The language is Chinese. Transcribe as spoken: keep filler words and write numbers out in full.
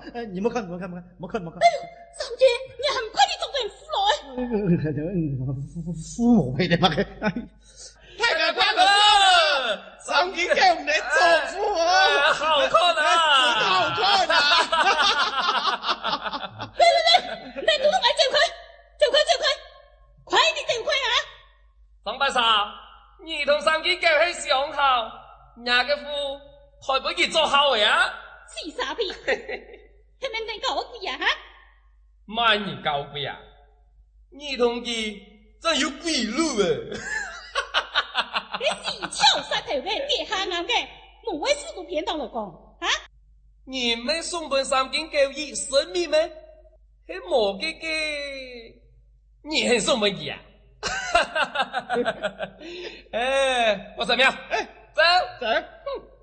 哎，你们看，你们看，你们看，没看，没看。 三姐，你还唔快啲做人夫夫来？ 夫冇嘅嘛嘅。 太太快乐，上天叫你做夫啊！好看啊，好看啊！ 来来来，来都来走开，走开走开，快啲走开啊！ 张大嫂，你同上天叫起上好，哪个夫台本佢做好嘅啊？ 死傻逼，係咪你搞我鬼啊吓？ 买你高贵啊！你同佢真有鬼路啊！ 你死俏晒頭嘅，跌下眼嘅，無謂四處偏到嚟講，吓？ 你們送本三經教義神秘咩？係冇嘅嘅，你很送本嘢啊！哎，我怎麼樣？哎，走走。